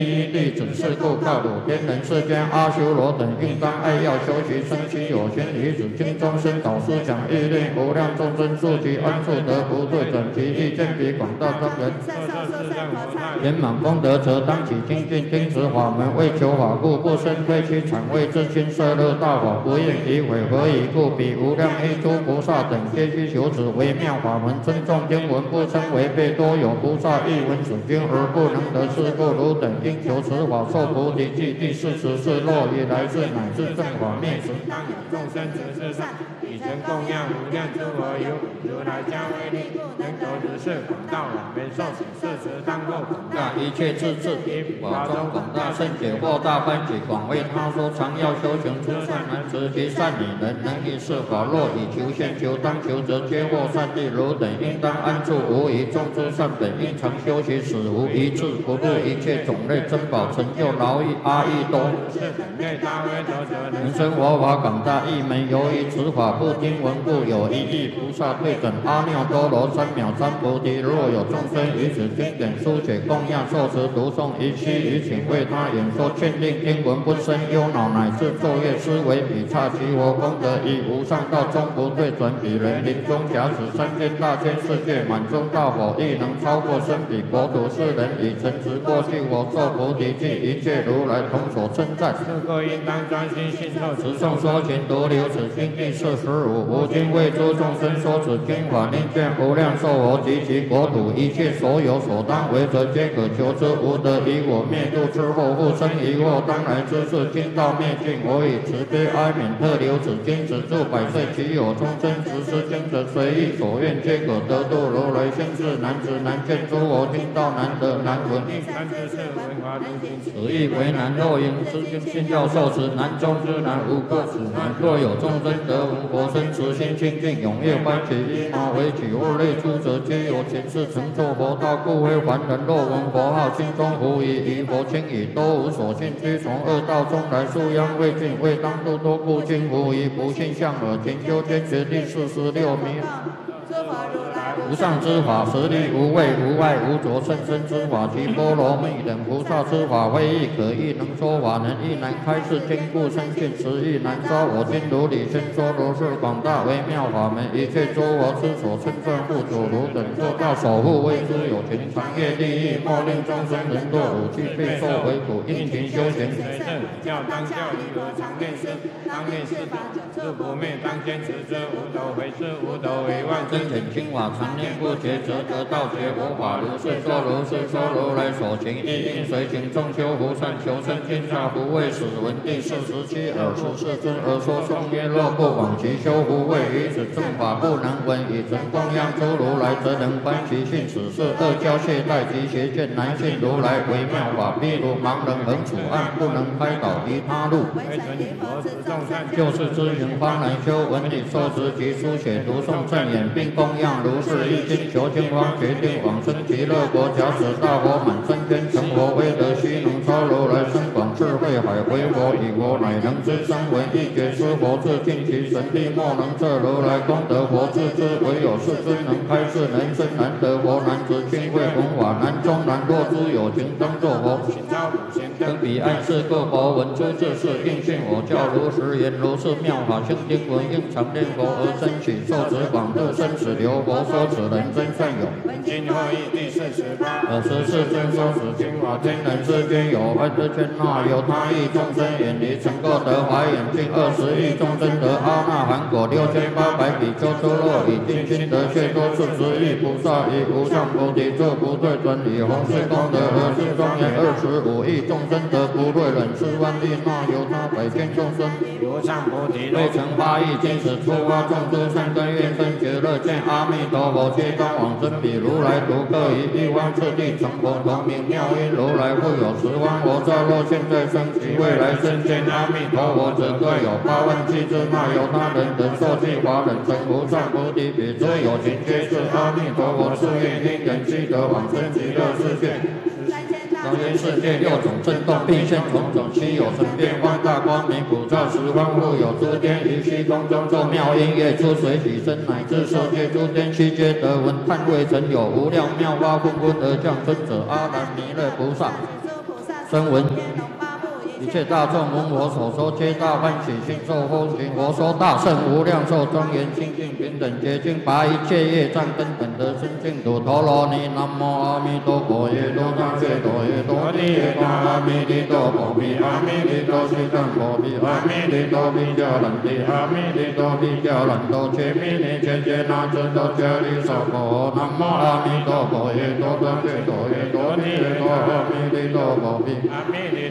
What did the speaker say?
弟子是故告汝天人世间阿修罗等应当爱要修习生其有情离子经中生导师讲义令无量众生速其安处得不对准其意见比广大众人圆满功德则当起精进听持法门为求法故不生推其产为自心摄乐大法不应以毁何以故彼无量一诸菩萨等皆须求此微妙法门尊重经文不称违背多有菩萨译闻此经而不能得是故汝等应求此法受菩提记第40世若以来世乃至正法灭时当有众生执事上以成供养无量诸佛有如来加威力能得如是广大往遍受持事实当过广大一切自治因法中广大圣解或大欢喜广为他说常要修行出善男子及善女人能以是法若以求现求当求则皆获善利汝等应当安住无疑众诸善本应常修习使无一致不入一切种类珍宝成就劳役阿逸多人生佛法广大义门由于此法不听闻故有一亿菩萨对准阿耨多罗三藐三菩提若有众生于此经典书写供养受持读诵一期于请为他演说劝令听闻不生忧恼乃至昼夜思维比刹其佛功德以无上道终不对准彼人临终假使三千大千世界满中大佛亦能超过生彼国土世人以诚实过去我受菩提记一切如来同所称赞是故应当专心信受持诵说勤读留此经第45无今为诸众生说此经法令见无量寿佛及其国土一切所有所当为者皆可求之无得以我灭度之后复生疑惑当来之事经道灭尽我以慈悲哀悯特留此经止住百岁其有众生执施经者随意所愿皆可得度如来先世难知难见诸佛听道难得难闻此意为难若应知经信要受持难中之难无过此难若有众生得闻佛身慈心清净踊跃欢喜依毛为举物类诸者皆有前世成就佛道故非凡人若闻佛号心中无疑疑佛轻已都无所信居从恶道中来素殃未尽未当度多故今无疑不信向耳勤修坚决第46名无上之法实力无畏无碍无着甚深之法及波罗蜜等菩萨之法非亦可亦能说法能亦难开示坚固深信实亦难招我今如理宣说如是广大微妙法门一切诸佛之所称赞护主如等做到守护为之有情长业利益莫令众生人堕五趣备受为苦应勤修行教当教理和常念师当念师法自不灭当坚持之无斗为师无斗为万真显清法常念不绝则得道觉佛法如是说如来所行亦应随行众修福善求生天下不畏死闻第47尔时世尊而说颂曰若不往其修福慧于此正法不能闻以成供养诸如来则能观其性此是恶教懈怠及邪见难信如来微妙法譬如盲人横处暗不能开导于他路就是知行方能修闻理受持及书写读诵正言并供养如是一心求经方决定往生极乐国假使大佛满三千成佛威德须能超如来深广智慧海回佛以佛乃能知声闻一觉知佛智尽其神力莫能测如来功德佛智之唯有世尊能开示人生难得佛难知清慧弘法难中难若诸有情当作佛登彼岸是各佛闻诸智事应信我教如实言如是妙法清经文应常念佛而生起受持广度生死流佛说此人真善有今后义第48尔时世尊说此经法天人世间有爱之圈那有他亿众生远离成垢得华眼净20亿众生得阿那含果6800比丘诸若以定心得却多40亿菩萨以无上菩提作不对准以弘誓功德而是庄严25亿众生得不对忍4万亿那有他百千众生无上菩提未成8亿今时出发众诸善根愿生觉乐见阿弥陀佛皆当往生彼如来独各以1万次第成佛同名妙音如来复有10万佛刹若现在生其未来生见阿弥陀佛者各有8万7之那有他人等受记法忍成无上菩提彼诸有情皆是阿弥陀佛誓愿因人积得往生极乐世界当今世界6种震动并现种种其有神变放大光明普照10方复有诸天于虚空中奏妙音乐出水起身乃至世界诸天悉皆得闻叹未曾有无量妙法纷纷而降生者阿难弥勒菩萨声闻。一切大众闻我所说，皆大欢喜心受风行。我说大圣无量寿庄严清净平等洁净，拔一切业障根本得生净土。陀罗尼，南无阿弥陀佛，耶多当觉多耶多地耶多阿弥陀佛比阿弥陀西干佛比阿弥陀比迦兰地阿弥陀比迦兰多切弥尼切切那真多迦利娑婆。南无阿弥陀佛，耶多当觉多耶多地耶多阿弥陀佛比阿弥